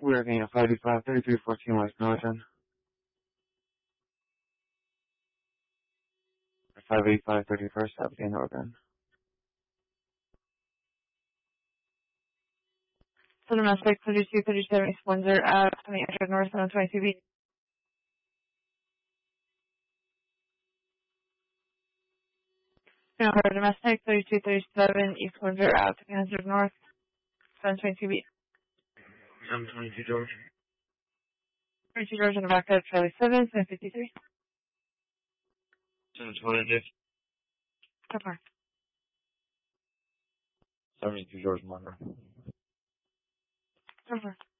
We're looking at 585-3314 West Norton. 585-31st Avenue, Oregon. So domestic 3237 East Windsor Ave, 2800 North 122B. Domestic 3237 East Windsor Ave, 2800 North 122B. 722 George. 22 George in the back of Charlie 7, 753. 722. So far. 72 George Monroe. So far.